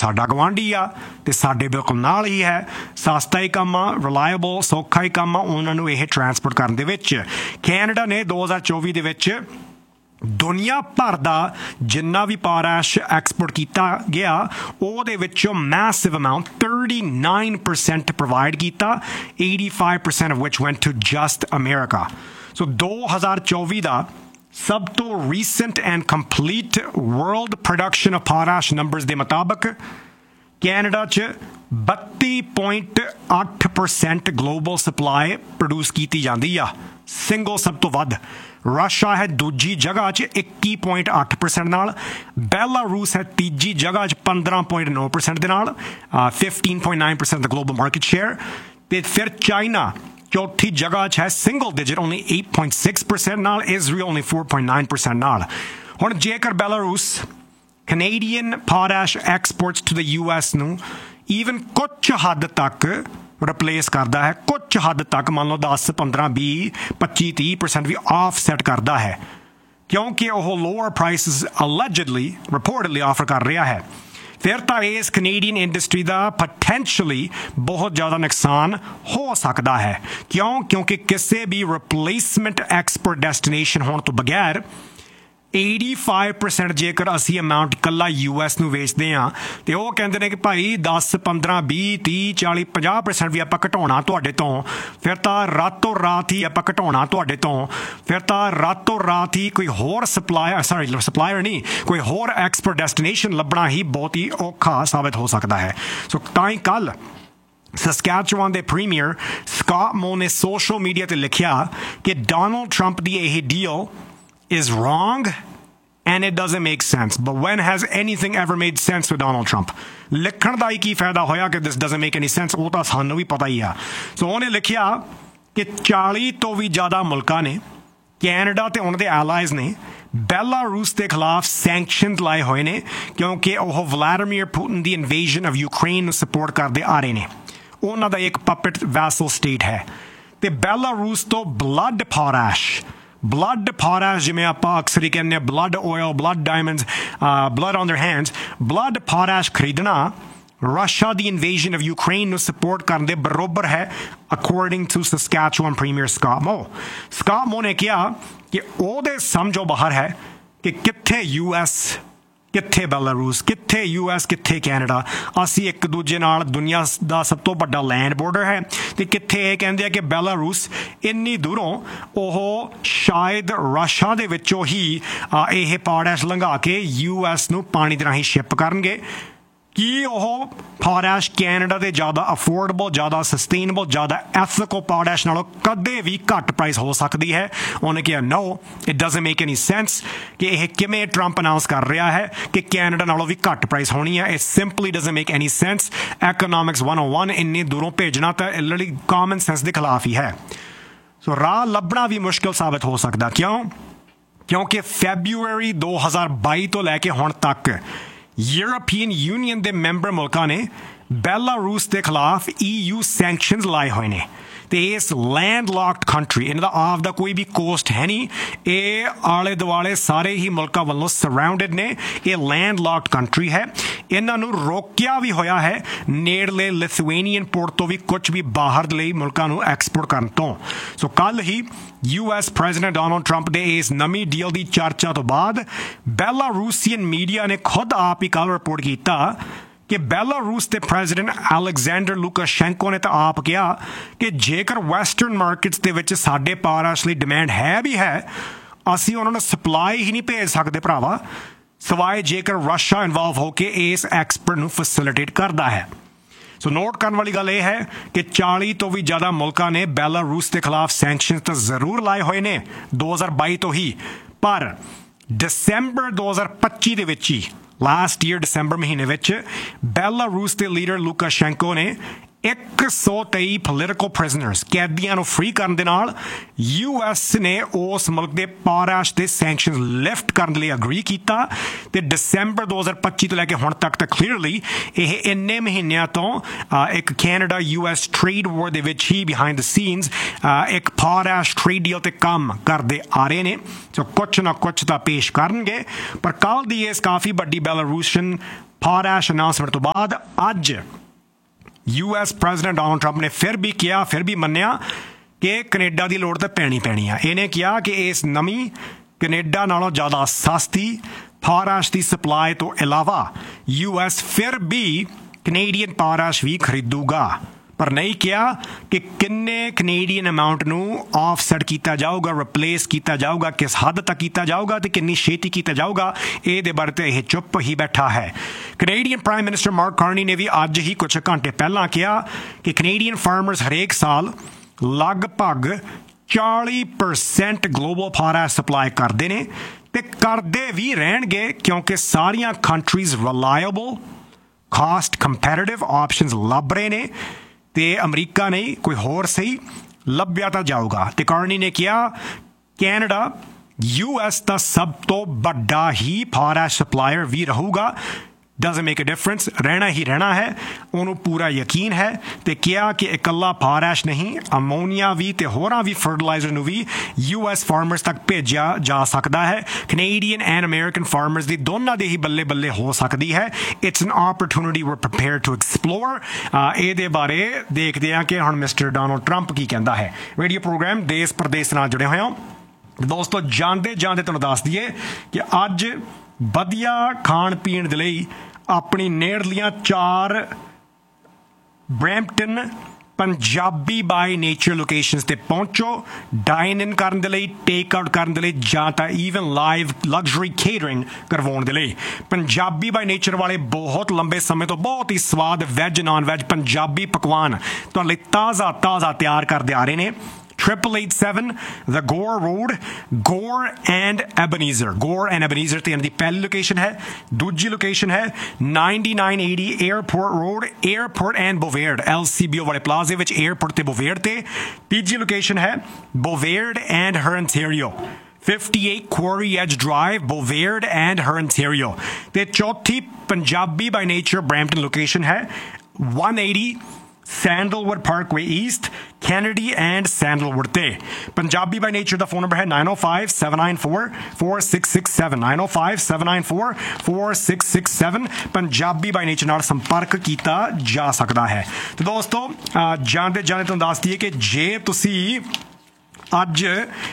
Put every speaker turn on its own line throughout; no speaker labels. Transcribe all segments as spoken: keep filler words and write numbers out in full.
ਸਾਡਾ ਗਵਾਂਢੀ ਆ ਤੇ ਸਾਡੇ ਬਿਲਕੁਲ ਨਾਲ ਹੀ ਹੈ। ਸਸਤਾ ਹੀ ਕੰਮ ਆ, ਰਿਲਾਇਬਲ, ਸੌਖਾ ਹੀ ਕੰਮ ਆ ਉਹਨਾਂ ਨੂੰ ਇਹ ਟਰਾਂਸਪੋਰਟ ਕਰਨ ਦੇ ਵਿੱਚ। ਕੈਨੇਡਾ ਨੇ ਦੋ ਹਜ਼ਾਰ ਚੌਵੀ ਦੇ ਵਿੱਚ ਦੁਨੀਆ ਭਰ ਦਾ ਜਿੰਨਾ ਵੀ ਪੋਟਾਸ਼ ਐਕਸਪੋਰਟ ਕੀਤਾ ਗਿਆ ਉਹਦੇ ਵਿੱਚੋਂ massive amount thirty-nine percent provide ਕੀਤਾ, eighty-five percent of which went to just America। ਸੋ ਦੋ ਹਜ਼ਾਰ ਚੌਵੀ ਦਾ ਸਭ ਤੋਂ recent and complete world production of potash numbers ਦੇ ਮੁਤਾਬਕ ਕੈਨੇਡਾ 'ਚ ਬੱਤੀ ਪੁਆਇੰਟ ਅੱਠ ਪਰਸੈਂਟ ਗਲੋਬਲ ਸਪਲਾਈ ਪ੍ਰੋਡਿਊਸ ਕੀਤੀ ਜਾਂਦੀ ਆ, ਸਿੰਗਲ ਸਭ ਤੋਂ ਵੱਧ। ਰਸ਼ੀਆ ਹੈ ਦੂਜੀ ਜਗ੍ਹਾ 'ਚ ਇੱਕੀ ਪੁਆਇੰਟ ਅੱਠ ਪਰਸੈਂਟ ਨਾਲ, ਬੈਲਾਰੂਸ ਹੈ ਤੀਜੀ ਜਗ੍ਹਾ 'ਚ ਪੰਦਰਾਂ ਪੁਆਇੰਟ ਨੌ ਪਰਸੈਂਟ ਦੇ ਨਾਲ, ਫਿਫਟੀਨ ਪੁਆਇੰਟ ਨਾਈਨ ਪਰਸੈਂਟ ਦਾ ਗਲੋਬਲ ਮਾਰਕੀਟ ਸ਼ੇਅਰ। ਤੇ ਫਿਰ ਚਾਈਨਾ ਚੌਥੀ ਜਗ੍ਹਾ 'ਚ ਹੈ single digit only eight point six percent ਨਾਲ, Israel only four point nine percent ਨਾਲ। ਹੁਣ ਜੇਕਰ Belarus Canadian potash exports to the U S ਨੂੰ ਈਵਨ ਕੁਝ ਹੱਦ ਤੱਕ ਰਿਪਲੇਸ ਕਰਦਾ ਹੈ, ਕੁਝ ਹੱਦ ਤੱਕ ਮੰਨ ਲਓ ਦਸ ਪੰਦਰਾਂ ਵੀਹ ਪੱਚੀ ਤੀਹ ਪਰਸੈਂਟ ਵੀ ਆਫਸੈਟ ਕਰਦਾ ਹੈ, ਕਿਉਂਕਿ ਉਹ ਲੋਅਰ ਪ੍ਰਾਈਸਿਸ ਅਲੈਜਡਲੀ ਰਿਪੋਰਟਡਲੀ ਆਫਰ ਕਰ ਰਿਹਾ ਹੈ, ਫਿਰ ਤਾਂ ਇਸ ਕੈਨੇਡੀਅਨ ਇੰਡਸਟਰੀ ਦਾ ਪੋਟੈਂਸ਼ੀਅਲੀ ਬਹੁਤ ਜ਼ਿਆਦਾ ਨੁਕਸਾਨ ਹੋ ਸਕਦਾ ਹੈ। ਕਿਉਂ? ਕਿਉਂਕਿ ਕਿਸੇ ਵੀ ਰਿਪਲੇਸਮੈਂਟ ਐਕਸਪੋਰਟ ਡੈਸਟੀਨੇਸ਼ਨ ਹੋਣ ਤੋਂ ਬਗੈਰ eighty-five percent ਜੇਕਰ ਅਸੀਂ ਅਮਾਊਂਟ ਇਕੱਲਾ ਯੂ ਐਸ ਨੂੰ ਵੇਚਦੇ ਹਾਂ ਤੇ ਉਹ ਕਹਿੰਦੇ ਨੇ ਕਿ ਭਾਈ ਦਸ ਪੰਦਰਾਂ ਵੀਹ ਤੀਹ ਚਾਲੀ ਪੰਜਾਹ ਪਰਸੈਂਟ ਵੀ ਆਪਾਂ ਘਟਾਉਣਾ ਤੁਹਾਡੇ ਤੋਂ, ਫਿਰ ਤਾਂ ਰਾਤੋਂ ਰਾਤ ਹੀ ਆਪਾਂ ਘਟਾਉਣਾ ਤੁਹਾਡੇ ਤੋਂ, ਫਿਰ ਤਾਂ ਰਾਤੋਂ ਰਾਤ ਹੀ ਕੋਈ ਹੋਰ ਸਪਲਾਇਰ ਸੌਰੀ ਸਪਲਾਇਰ ਨਹੀਂ ਕੋਈ ਹੋਰ ਐਕਸਪੋਰਟ ਡੈਸਟੀਨੇਸ਼ਨ ਲੱਭਣਾ ਹੀ ਬਹੁਤ ਹੀ ਔਖਾ ਸਾਬਿਤ ਹੋ ਸਕਦਾ ਹੈ। ਸੋ ਤਾਂ ਹੀ ਕੱਲ੍ਹ ਸਸਕੈਚੁਆਨ ਦੇ ਪ੍ਰੀਮੀਅਰ ਸਕਾਟ ਮੋ ਨੇ ਸੋਸ਼ਲ ਮੀਡੀਆ ਤੇ ਲਿਖਿਆ ਕਿ ਡੋਨਲਡ ਟਰੰਪ ਦੀ ਇਹ deal is wrong and it doesn't make sense. But when has anything ever made sense with Donald Trump? ਲਿਖਣ ਦਾ ਹੀ ਕੀ ਫਾਇਦਾ ਹੋਇਆ ਕਿ this doesn't make any sense, ਉਹ ਤਾਂ ਸਾਨੂੰ ਵੀ ਪਤਾ ਹੀ ਆ। ਸੋ ਉਹਨੇ ਲਿਖਿਆ ਕਿ ਚਾਲੀ ਤੋਂ ਵੀ ਜ਼ਿਆਦਾ ਮੁਲਕਾਂ ਨੇ, ਕੈਨੇਡਾ ਤੇ ਉਹਨਾਂ ਦੇ ਐਲਾਈਜ਼ ਨੇ ਬੈਲਾਰੂਸ ਦੇ ਖਿਲਾਫ ਸੈਂਕਸ਼ਨਸ ਲਾਏ ਹੋਏ ਨੇ ਕਿਉਂਕਿ ਉਹ ਵਲਾਡੀਮੀਰ ਪੁਟਿਨ ਦੀ ਇਨਵੇਜਨ ਆਫ ਯੂਕਰੇਨ ਨੂੰ ਸਪੋਰਟ ਕਰਦੇ ਆ ਰਹੇ ਨੇ। ਉਹਨਾਂ ਦਾ ਇੱਕ ਪਪਟ ਵੈਸਲ ਸਟੇਟ ਹੈ ਤੇ ਬੈਲਾਰੂਸ ਤੋਂ ਬਲੱਡ ਪੋਟਾਸ਼ ਬਲੱਡ ਪੋਟਾਸ਼ ਜਿਵੇਂ ਆਪਾਂ ਅਕਸਰ ਹੀ ਕਹਿੰਦੇ ਹਾਂ blood oil, blood diamonds, blood on their hands, blood potash ਖਰੀਦਣਾ Russia the invasion of Ukraine ਨੂੰ ਸਪੋਰਟ ਕਰਨ ਦੇ ਬਰਾਬਰ ਹੈ ਅਕੋਰਡਿੰਗ ਟੂ ਸਸਕੈਚੁਆਨ ਪ੍ਰੀਮੀਅਰ ਸਕਾਟ ਮੋ। ਸਕਾਟ ਮੋ ਨੇ ਕਿਹਾ ਕਿ ਉਹਦੇ ਸਮਝੋ ਬਾਹਰ ਹੈ ਕਿ ਕਿੱਥੇ ਯੂ ਐਸ ਕਿੱਥੇ ਬੈਲਾਰੂਸ, ਕਿੱਥੇ ਯੂ ਐਸ ਕਿੱਥੇ ਕੈਨੇਡਾ, ਅਸੀਂ ਇੱਕ ਦੂਜੇ ਨਾਲ ਦੁਨੀਆ ਦਾ ਸਭ ਤੋਂ ਵੱਡਾ ਲੈਂਡ ਬਾਰਡਰ ਹੈ ਤੇ ਕਿੱਥੇ ਇਹ ਕਹਿੰਦੇ ਆ ਕਿ ਬੈਲਾਰੂਸ ਇੰਨੀ ਦੂਰੋਂ ਉਹ ਸ਼ਾਇਦ ਰਸ਼ੀਆ ਦੇ ਵਿੱਚੋਂ ਹੀ ਇਹ ਪੋਟਾਸ਼ ਲੰਘਾ ਕੇ ਯੂ ਐਸ ਨੂੰ ਪਾਣੀ ਦੇ ਰਾਹੀਂ ਸ਼ਿਪ ਕਰਨਗੇ। ਕੀ ਉਹ ਪੋਟਾਸ਼ ਕੈਨੇਡਾ ਦੇ ਜ਼ਿਆਦਾ ਅਫੋਰਡੇਬਲ, ਜ਼ਿਆਦਾ ਸਸਟੇਨੇਬਲ, ਜ਼ਿਆਦਾ ਐਥੀਕਲ ਪੋਟਾਸ਼ ਨਾਲੋਂ ਕਦੇ ਵੀ ਘੱਟ ਪ੍ਰਾਈਸ ਹੋ ਸਕਦੀ ਹੈ? ਉਹਨੇ ਕਿਹਾ ਨੋ, it doesn't make any sense ਕਿ ਇਹ ਕਿਵੇਂ ਟਰੰਪ ਅਨਾਊਂਸ ਕਰ ਰਿਹਾ ਹੈ ਕਿ ਕੈਨੇਡਾ ਨਾਲੋਂ ਵੀ ਘੱਟ ਪ੍ਰਾਈਸ ਹੋਣੀ ਹੈ। It simply doesn't make any sense. Economics one oh one ਇੰਨੀ ਦੂਰੋਂ ਭੇਜਣਾ ਤਾਂ ਲਿਟਰਲੀ ਕਾਮਨ ਸੈਂਸ ਦੇ ਖਿਲਾਫ ਹੀ ਹੈ। ਸੋ ਰਾਹ ਲੱਭਣਾ ਵੀ ਮੁਸ਼ਕਿਲ ਸਾਬਿਤ ਹੋ ਸਕਦਾ। ਕਿਉਂ? ਕਿਉਂਕਿ ਫੈਬਰੂਅਰੀ ਦੋ ਹਜ਼ਾਰ ਬਾਈ ਤੋਂ ਲੈ ਕੇ ਹੁਣ ਤੱਕ ਯੂਰਪੀਅਨ ਯੂਨੀਅਨ ਦੇ ਮੈਂਬਰ ਮੁਲਕਾਂ ਨੇ ਬੈਲਾਰੂਸ ਦੇ ਖਿਲਾਫ ਈ ਯੂ ਸੈਂਕਸ਼ਨਸ ਲਾਏ ਹੋਏ ਨੇ ਤੇ ਇਸ ਲੈਂਡ ਲਾਕਡ ਕੰਟਰੀ, ਇਹਨਾਂ ਦਾ ਆਪ ਦਾ ਕੋਈ ਵੀ ਕੋਸਟ ਹੈ ਨਹੀਂ, ਇਹ ਆਲੇ ਦੁਆਲੇ ਸਾਰੇ ਹੀ ਮੁਲਕਾਂ ਵੱਲੋਂ ਸਰਾਊਂਡਡ ਨੇ, ਇਹ ਲੈਂਡ ਲਾਕਡ ਕੰਟਰੀ ਹੈ। ਇਹਨਾਂ ਨੂੰ ਰੋਕਿਆ ਵੀ ਹੋਇਆ ਹੈ ਨੇੜਲੇ ਲਿਥੂਏਨੀਅਨ ਪੋਰਟ ਤੋਂ ਵੀ ਕੁਝ ਵੀ ਬਾਹਰ ਲਈ ਮੁਲਕਾਂ ਨੂੰ ਐਕਸਪੋਰਟ ਕਰਨ ਤੋਂ। ਸੋ ਕੱਲ੍ਹ ਹੀ U S president Donald Trump ਦੇ ਇਸ ਨਵੀਂ ਡੀਲ ਦੀ ਚਰਚਾ ਤੋਂ ਬਾਅਦ ਬੈਲਾਰੂਸੀਅਨ ਮੀਡੀਆ ਨੇ ਖੁਦ ਆਪ ਹੀ ਕੱਲ੍ਹ ਰਿਪੋਰਟ ਕੀਤਾ ਕਿ ਬੈਲਾਰੂਸ ਦੇ ਪ੍ਰੈਜ਼ੀਡੈਂਟ ਅਲੈਗਜ਼ੈਂਡਰ ਲੂਕਾਸ਼ੈਂਕੋ ਨੇ ਤਾਂ ਆਪ ਕਿਹਾ ਕਿ ਜੇਕਰ ਵੈਸਟਰਨ ਮਾਰਕੀਟਸ ਦੇ ਵਿੱਚ ਸਾਡੇ ਪੋਟਾਸ਼ ਲਈ ਡਿਮਾਂਡ ਹੈ ਵੀ ਹੈ, ਅਸੀਂ ਉਹਨਾਂ ਨੂੰ ਸਪਲਾਈ ਹੀ ਨਹੀਂ ਭੇਜ ਸਕਦੇ ਭਰਾਵਾ, ਸਵਾਏ ਜੇਕਰ ਰਸ਼ੀਆ ਇਨਵੋਲਵ ਹੋ ਕੇ ਇਸ ਐਕਸਪੋਰਟ ਨੂੰ ਫੈਸਿਲਿਟੇਟ ਕਰਦਾ ਹੈ। ਸੋ ਨੋਟ ਕਰਨ ਵਾਲੀ ਗੱਲ ਇਹ ਹੈ ਕਿ ਚਾਲੀ ਤੋਂ ਵੀ ਜ਼ਿਆਦਾ ਮੁਲਕਾਂ ਨੇ ਬੈਲਾਰੂਸ ਦੇ ਖਿਲਾਫ ਸੈਂਕਸ਼ਨਸ ਤਾਂ ਜ਼ਰੂਰ ਲਾਏ ਹੋਏ ਨੇ ਦੋ ਹਜ਼ਾਰ ਬਾਈ ਤੋਂ ਹੀ, ਪਰ ਦਸੰਬਰ ਦੋ ਹਜ਼ਾਰ ਪੱਚੀ ਦੇ ਵਿੱਚ ਹੀ ਲਾਸਟ ਈਅਰ ਦਸੰਬਰ ਮਹੀਨੇ ਵਿੱਚ ਬੈਲਾਰੂਸ ਦੇ ਲੀਡਰ ਲੂਕਾਸ਼ੈਂਕੋ ਨੇ ਇੱਕ ਸੌ ਤੇਈ ਪੋਲੀਟੀਕਲ ਪ੍ਰਿਜ਼ਨਰਸ ਕੈਦੀਆਂ ਨੂੰ ਫ੍ਰੀ ਕਰਨ ਦੇ ਨਾਲ ਯੂ ਐਸ ਨੇ ਉਸ ਮੁਲਕ ਦੇ ਪੋਟਾਸ਼ ਦੇ ਸੈਂਕਸ਼ਨਸ ਲਿਫਟ ਕਰਨ ਲਈ ਅਗਰੀ ਕੀਤਾ ਤੇ ਦਸੰਬਰ ਦੋ ਹਜ਼ਾਰ ਪੱਚੀ ਤੋਂ ਲੈ ਕੇ ਹੁਣ ਤੱਕ ਤਾਂ ਕਲੀਅਰਲੀ ਇਹ ਇੰਨੇ ਮਹੀਨਿਆਂ ਤੋਂ ਇੱਕ ਕੈਨੇਡਾ ਯੂ ਐਸ ਟ੍ਰੇਡ ਵਾਰ ਦੇ ਵਿੱਚ ਹੀ ਬਿਹਾਈਂਡ ਦ ਸੀਨਸ ਇੱਕ ਪੋਟਾਸ਼ ਟ੍ਰੇਡ ਡੀਲ ਤੇ ਕੰਮ ਕਰਦੇ ਆ ਰਹੇ ਨੇ। ਸੋ ਕੁਛ ਨਾ ਕੁਛ ਤਾਂ ਪੇਸ਼ ਕਰਨਗੇ, ਪਰ ਕੱਲ੍ਹ ਦੀ ਇਸ ਕਾਫੀ ਵੱਡੀ ਬੈਲਾਰੂਸੀਅਨ potash announcement ਤੋਂ ਬਾਅਦ ਅੱਜ U S president Donald Trump ਨੇ ਫਿਰ ਵੀ ਕਿਹਾ, ਫਿਰ ਵੀ ਮੰਨਿਆ ਕਿ ਕੈਨੇਡਾ ਦੀ ਲੋੜ ਤਾਂ ਪੈਣੀ ਪੈਣੀ ਆ। ਇਹਨੇ ਕਿਹਾ ਕਿ ਇਸ ਨਵੀਂ ਕੈਨੇਡਾ ਨਾਲੋਂ ਜ਼ਿਆਦਾ ਸਸਤੀ ਪੋਟਾਸ਼ ਦੀ ਸਪਲਾਈ ਤੋਂ ਇਲਾਵਾ ਯੂ ਐਸ ਫਿਰ ਵੀ ਕੈਨੇਡੀਅਨ ਪੋਟਾਸ਼ ਵੀ ਖਰੀਦੂਗਾ, ਪਰ ਨਹੀਂ ਕਿਹਾ ਕਿ ਕਿੰਨੇ ਕੈਨੇਡੀਅਨ ਅਮਾਊਂਟ ਨੂੰ ਆਫਸੈਟ ਕੀਤਾ ਜਾਊਗਾ, ਰਿਪਲੇਸ ਕੀਤਾ ਜਾਊਗਾ, ਕਿਸ ਹੱਦ ਤੱਕ ਕੀਤਾ ਜਾਊਗਾ ਤੇ ਕਿੰਨੀ ਛੇਤੀ ਕੀਤਾ ਜਾਊਗਾ। ਇਹਦੇ ਬਾਰੇ ਤੇ ਇਹ ਚੁੱਪ ਹੀ ਬੈਠਾ ਹੈ। Canadian prime minister mark Carney ਨੇ ਵੀ ਅੱਜ ਹੀ ਕੁਝ ਘੰਟੇ ਪਹਿਲਾਂ ਕਿਹਾ ਕਿ ਕੈਨੇਡੀਅਨ ਫਾਰਮਰਸ ਹਰੇਕ ਸਾਲ ਲਗਭਗ ਚਾਲੀ ਪਰਸੈਂਟ ਗਲੋਬਲ ਪੋਟਾਸ਼ ਸਪਲਾਈ ਕਰਦੇ ਨੇ ਤੇ ਕਰਦੇ ਵੀ ਰਹਿਣਗੇ, ਕਿਉਂਕਿ ਸਾਰੀਆਂ ਕੰਟਰੀਜ਼ ਰਿਲਾਇਬਲ, ਕਾਸਟ ਕੰਪੈਟੀਟਿਵ ਆਪਸ਼ਨਸ ਲੱਭ ਰਹੇ ਨੇ ਤੇ ਅਮਰੀਕਾ ਨਹੀਂ ਕੋਈ ਹੋਰ ਸਹੀ ਲੱਭਿਆ ਤਾਂ ਜਾਊਗਾ। ਤੇ ਕਾਰਨੀ ਨੇ ਕਿਹਾ ਕੈਨੇਡਾ ਯੂ ਐਸ ਦਾ ਸਭ ਤੋਂ ਵੱਡਾ ਹੀ ਪੋਟਾਸ਼ ਸਪਲਾਇਰ ਵੀ ਰਹੂਗਾ। doesn't make a difference, ਰਹਿਣਾ ਹੀ ਰਹਿਣਾ ਹੈ, ਉਹਨੂੰ ਪੂਰਾ ਯਕੀਨ ਹੈ। ਤੇ ਕਿਹਾ ਕਿ ਇਕੱਲਾ ਪੋਟਾਸ਼ ਨਹੀਂ, ਅਮੋਨੀਆ ਵੀ ਤੇ ਹੋਰਾਂ ਵੀ ਫਰਟੀਲਾਈਜ਼ਰ ਨੂੰ ਵੀ ਯੂ ਐਸ ਫਾਰਮਰਸ ਤੱਕ ਭੇਜਿਆ ਜਾ ਸਕਦਾ ਹੈ। ਕੈਨੇਡੀਅਨ ਐਂਡ ਅਮਰੀਕਨ ਫਾਰਮਰਸ ਦੀ ਦੋਨਾਂ ਦੇ ਹੀ ਬੱਲੇ ਬੱਲੇ ਹੋ ਸਕਦੀ ਹੈ। It's N opportunity Veer prepared to explore. ਇਹਦੇ ਬਾਰੇ ਦੇਖਦੇ ਹਾਂ ਕਿ ਹੁਣ ਮਿਸਟਰ ਡੋਨਲਡ ਟਰੰਪ ਕੀ ਕਹਿੰਦਾ ਹੈ। ਰੇਡੀਓ ਪ੍ਰੋਗਰਾਮ ਦੇਸ਼ ਪ੍ਰਦੇਸ਼ ਨਾਲ ਜੁੜੇ ਹੋਏ ਹੋ ਦੋਸਤੋ। ਜਾਂਦੇ ਜਾਂਦੇ ਤੁਹਾਨੂੰ ਦੱਸ ਦਈਏ ਕਿ ਅੱਜ ਵਧੀਆ ਖਾਣ ਪੀਣ ਦੇ ਲਈ ਆਪਣੀ ਨੇੜਲੀਆਂ ਚਾਰ Brampton Punjabi by nature locations ਤੇ ਪਹੁੰਚੋ, ਡਾਈਨ ਇਨ ਕਰਨ ਦੇ ਲਈ, ਟੇਕ ਆਊਟ ਕਰਨ ਦੇ ਲਈ ਜਾਂ ਤਾਂ ਈਵਨ ਲਾਈਵ ਲਗਜ਼ਰੀ ਕੇਟਰਿੰਗ ਕਰਵਾਉਣ ਦੇ ਲਈ। ਪੰਜਾਬੀ ਬਾਈ ਨੇਚਰ ਵਾਲੇ ਬਹੁਤ ਲੰਬੇ ਸਮੇਂ ਤੋਂ ਬਹੁਤ ਹੀ ਸਵਾਦ ਵੈਜ ਨਾਨ ਵੈਜ ਪੰਜਾਬੀ ਪਕਵਾਨ ਤੁਹਾਡੇ ਲਈ ਤਾਜ਼ਾ ਤਾਜ਼ਾ ਤਿਆਰ ਕਰਦੇ ਆ ਰਹੇ ਨੇ। triple eight seven the Gore Road, Gore and Ebenezer, Gore and Ebenezer ਤੇ ਇਹਨਾਂ ਦੀ ਪਹਿਲੀ ਲੋਕੇਸ਼ਨ ਹੈ। ਦੂਜੀ ਲੋਕੇਸ਼ਨ ਹੈ ninety-nine eighty Airport Road, Airport and Bovaird, L C B O ਵਾਲੇ ਪਲਾਜ਼ੇ ਵਿੱਚ Airport ਤੇ Bovaird ਤੇ। ਤੀਜੀ ਲੋਕੇਸ਼ਨ ਹੈ Bovaird and her Ontario, fifty-eight Quarry Edge Drive, Bovaird and her Ontario ਤੇ ਚੌਥੀ Punjabi by nature Brampton location ਹੈ one eighty Sandalwood Parkway East, Kennedy and Sandalwood ਤੇ। Punjabi by nature the phone number ਹੈ nine oh five, seven nine four, four six six seven, nine oh five, seven nine four, four six six seven। Punjabi by nature ਨਾਲ ਸੰਪਰਕ ਕੀਤਾ ਜਾ ਸਕਦਾ ਹੈ। ਤੇ ਦੋਸਤੋ ਜਾਂਦੇ ਜਾਂਦੇ ਤੁਹਾਨੂੰ ਦੱਸ ਦਈਏ ਕਿ ਜੇ ਤੁਸੀਂ ਅੱਜ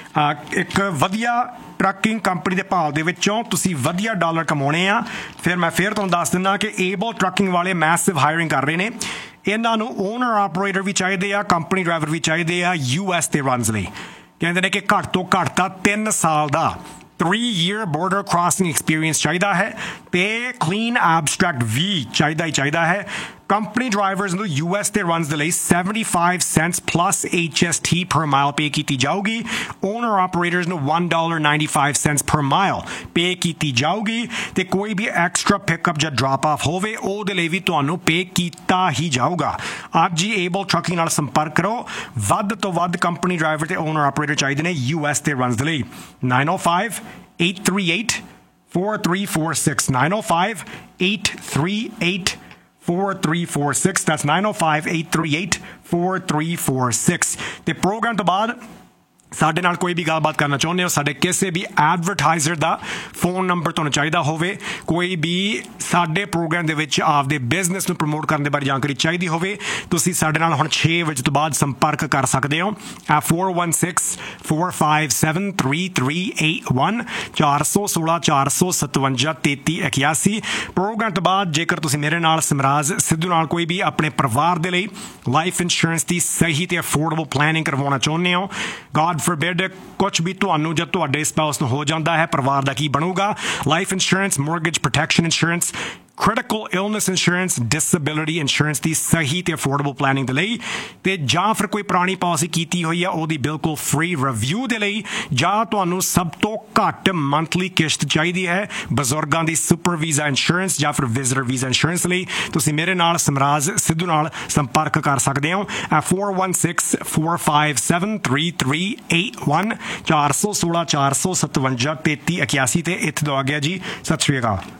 ਇੱਕ ਵਧੀਆ ਟਰੱਕਿੰਗ ਕੰਪਨੀ ਦੇ ਭਾਲ ਦੇ ਵਿੱਚੋਂ ਤੁਸੀਂ ਵਧੀਆ ਡਾਲਰ ਕਮਾਉਣੇ ਆ, ਫਿਰ ਮੈਂ ਫਿਰ ਤੁਹਾਨੂੰ ਦੱਸ ਦਿੰਦਾ ਕਿ ਏਬਲ ਟਰੱਕਿੰਗ ਵਾਲੇ ਮੈਸਿਵ ਹਾਇਰਿੰਗ ਕਰ ਰਹੇ ਨੇ। ਇਹਨਾਂ ਨੂੰ ਓਨਰ ਆਪਰੇਟਰ ਵੀ ਚਾਹੀਦੇ ਆ, ਕੰਪਨੀ ਡਰਾਈਵਰ ਵੀ ਚਾਹੀਦੇ ਆ ਯੂ ਐਸ ਤੇ ਰਨਸ ਲਈ। ਕਹਿੰਦੇ ਨੇ ਕਿ ਘੱਟ ਤੋਂ ਘੱਟ ਤਾਂ ਤਿੰਨ ਸਾਲ ਦਾ three year border crossing experience ਚਾਹੀਦਾ ਹੈ ਤੇ clean abstract ਵੀ ਚਾਹੀਦਾ ਹੀ ਚਾਹੀਦਾ ਹੈ। ਕੰਪਨੀ ਡਰਾਈਵਰਸ ਨੂੰ ਯੂ ਐਸ ਤੇ ਰਨਸ ਦੇ ਲਈ seventy-five cents plus H S T per mile ਪੇ ਕੀਤੀ ਜਾਊਗੀ। ਓਨਰ ਆਪਰੇਟਰਸ ਨੂੰ one dollar ninety-five cents per mile ਪੇ ਕੀਤੀ ਜਾਊਗੀ ਤੇ ਕੋਈ ਵੀ ਐਕਸਟਰਾ ਪਿਕਅਪ ਜਾਂ ਡ੍ਰੌਪ ਆਫ ਹੋਵੇ ਉਹਦੇ ਲਈ ਵੀ ਤੁਹਾਨੂੰ ਪੇ ਕੀਤਾ ਹੀ ਜਾਊਗਾ। ਅੱਜ ਹੀ ਏਬਲ ਟਰੱਕਿੰਗ ਨਾਲ ਸੰਪਰਕ ਕਰੋ। ਵੱਧ ਤੋਂ ਵੱਧ ਕੰਪਨੀ ਡਰਾਈਵਰ ਤੇ ਓਨਰ ਆਪਰੇਟਰ ਚਾਹੀਦੇ ਨੇ ਯੂ ਐਸ ਤੇ ਰਨਸ ਦੇ ਲਈ। nine oh five, eight three eight, four three four six, nine oh five, eight three eight, four three four six, that's nine oh five, eight three eight, four three four six। ਤੇ programme ਤੋਂ ਬਾਅਦ ਸਾਡੇ ਨਾਲ ਕੋਈ ਵੀ ਗੱਲਬਾਤ ਕਰਨਾ ਚਾਹੁੰਦੇ ਹੋ, ਸਾਡੇ ਕਿਸੇ ਵੀ ਐਡਵਰਟਾਈਜ਼ਰ ਦਾ ਫੋਨ ਨੰਬਰ ਤੁਹਾਨੂੰ ਚਾਹੀਦਾ ਹੋਵੇ, ਕੋਈ ਵੀ ਸਾਡੇ ਪ੍ਰੋਗਰਾਮ ਦੇ ਵਿੱਚ ਆਪਦੇ ਬਿਜ਼ਨਸ ਨੂੰ ਪ੍ਰਮੋਟ ਕਰਨ ਦੇ ਬਾਰੇ ਜਾਣਕਾਰੀ ਚਾਹੀਦੀ ਹੋਵੇ, ਤੁਸੀਂ ਸਾਡੇ ਨਾਲ ਹੁਣ ਛੇ ਵਜੇ ਤੋਂ ਬਾਅਦ ਸੰਪਰਕ ਕਰ ਸਕਦੇ ਹੋ। four one six, four five seven, three three eight one, ਚਾਰ ਸੌ ਸੋਲਾਂ ਚਾਰ ਸੌ ਸਤਵੰਜਾ ਤੇਤੀ ਇਕਿਆਸੀ। ਪ੍ਰੋਗਰਾਮ ਤੋਂ ਬਾਅਦ ਜੇਕਰ ਤੁਸੀਂ ਮੇਰੇ ਨਾਲ ਸਮਰਾਜ ਸਿੱਧੂ ਨਾਲ ਕੋਈ ਵੀ ਆਪਣੇ ਪਰਿਵਾਰ ਦੇ ਲਈ ਲਾਈਫ ਇੰਸ਼ੋਰੈਂਸ ਦੀ ਸਹੀ ਤੇ ਅਫੋਰਡੇਬਲ ਪਲੈਨਿੰਗ ਕਰਵਾਉਣਾ ਚਾਹੁੰਦੇ ਹੋ, ਗॉड forbid ਕੁਛ ਵੀ ਤੁਹਾਨੂੰ ਜਾਂ ਤੁਹਾਡੇ ਸਪਾਊਸ ਨੂੰ ਹੋ ਜਾਂਦਾ ਹੈ, ਪਰਿਵਾਰ ਦਾ ਕੀ ਬਣੂਗਾ? Life insurance, mortgage protection insurance, critical illness insurance, disability insurance ਦੀ ਸਹੀ ਤੇ ਅਫੋਰਡੇਬਲ ਪਲੈਨਿੰਗ ਦੇ ਲਈ, ਤੇ ਜਾਂ ਫਿਰ ਕੋਈ ਪੁਰਾਣੀ ਪਾਲਿਸੀ ਕੀਤੀ ਹੋਈ ਆ ਉਹਦੀ ਬਿਲਕੁਲ ਫ੍ਰੀ ਰਿਵਿਊ ਦੇ ਲਈ, ਜਾਂ ਤੁਹਾਨੂੰ ਸਭ ਤੋਂ ਘੱਟ ਮੰਥਲੀ ਕਿਸ਼ਤ ਚਾਹੀਦੀ ਹੈ ਬਜ਼ੁਰਗਾਂ ਦੀ ਸੁਪਰ ਵੀਜ਼ਾ ਇੰਸ਼ੋਰੈਂਸ ਜਾਂ ਫਿਰ ਵਿਜ਼ਟਰ ਵੀਜ਼ਾ ਇੰਸ਼ੋਰੈਂਸ ਲਈ, ਤੁਸੀਂ ਮੇਰੇ ਨਾਲ ਸਮਰਾਜ ਸਿੱਧੂ ਨਾਲ ਸੰਪਰਕ ਕਰ ਸਕਦੇ ਹੋ। four one six, four five seven, three three eight one, ਚਾਰ ਸੌ ਸੋਲਾਂ ਚਾਰ ਸੌ ਸਤਵੰਜਾ ਤੇਤੀ ਇਕਿਆਸੀ ਤੇ ਇੱਥੇ ਤੋਂ ਆ ਗਿਆ ਜੀ। ਸਤਿ ਸ਼੍ਰੀ ਅਕਾਲ।